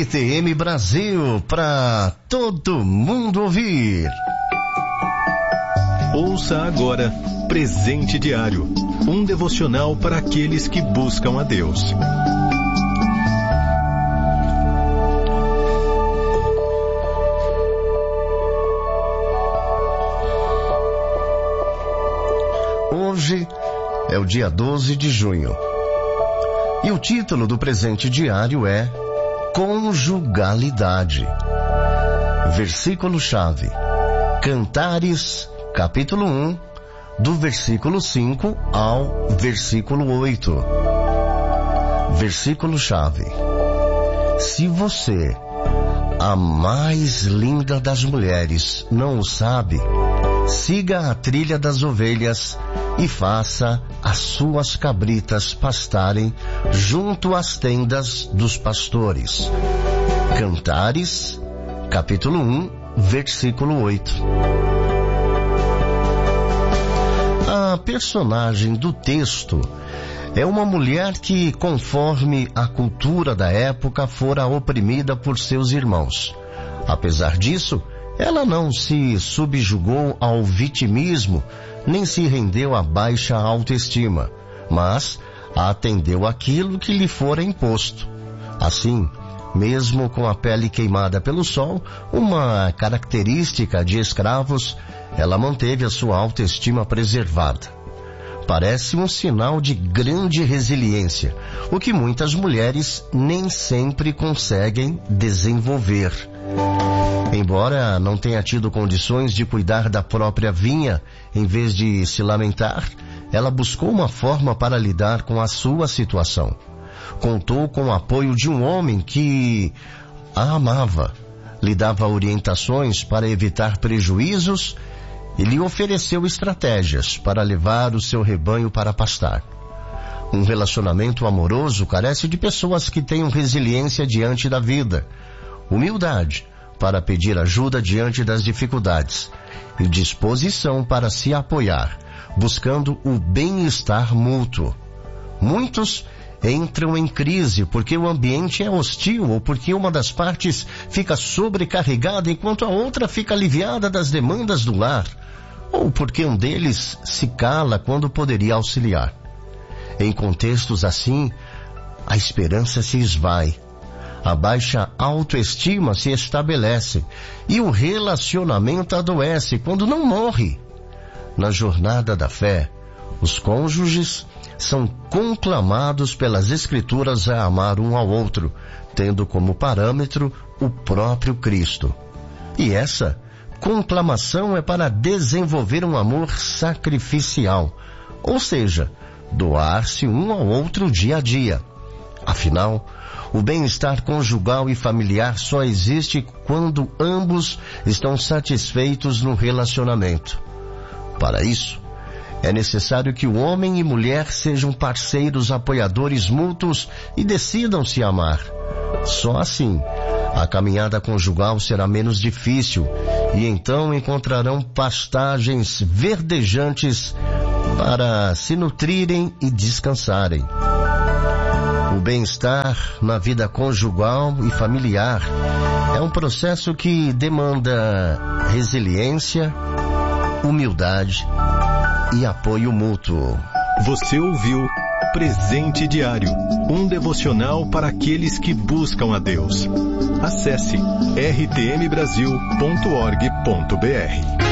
RTM Brasil, para todo mundo ouvir. Ouça agora Presente Diário, um devocional para aqueles que buscam a Deus. Hoje é o dia 12 de junho. E o título do presente diário é Conjugalidade. Versículo-chave. Cantares, capítulo 1, do versículo 5 ao versículo 8. Versículo-chave. Se você, a mais linda das mulheres, não o sabe, siga a trilha das ovelhas e faça as suas cabritas pastarem junto às tendas dos pastores. Cantares, capítulo 1, versículo 8. A personagem do texto é uma mulher que, conforme a cultura da época, fora oprimida por seus irmãos. Apesar disso, ela não se subjugou ao vitimismo, nem se rendeu à baixa autoestima, mas atendeu àquilo que lhe fora imposto. Assim, mesmo com a pele queimada pelo sol, uma característica de escravos, ela manteve a sua autoestima preservada. Parece um sinal de grande resiliência, o que muitas mulheres nem sempre conseguem desenvolver. Embora não tenha tido condições de cuidar da própria vinha, em vez de se lamentar, ela buscou uma forma para lidar com a sua situação. Contou com o apoio de um homem que a amava, lhe dava orientações para evitar prejuízos e lhe ofereceu estratégias para levar o seu rebanho para pastar. Um relacionamento amoroso carece de pessoas que tenham resiliência diante da vida, humildade para pedir ajuda diante das dificuldades e disposição para se apoiar, buscando o bem-estar mútuo. Muitos entram em crise porque o ambiente é hostil ou porque uma das partes fica sobrecarregada enquanto a outra fica aliviada das demandas do lar, ou porque um deles se cala quando poderia auxiliar. Em contextos assim, a esperança se esvai. A baixa autoestima se estabelece e o relacionamento adoece quando não morre. Na jornada da fé, os cônjuges são conclamados pelas Escrituras a amar um ao outro, tendo como parâmetro o próprio Cristo. E essa conclamação é para desenvolver um amor sacrificial, ou seja, doar-se um ao outro dia a dia. Afinal, o bem-estar conjugal e familiar só existe quando ambos estão satisfeitos no relacionamento. Para isso, é necessário que o homem e mulher sejam parceiros apoiadores mútuos e decidam se amar. Só assim, a caminhada conjugal será menos difícil e então encontrarão pastagens verdejantes para se nutrirem e descansarem. O bem-estar na vida conjugal e familiar é um processo que demanda resiliência, humildade e apoio mútuo. Você ouviu Presente Diário, um devocional para aqueles que buscam a Deus. Acesse rtmbrasil.org.br.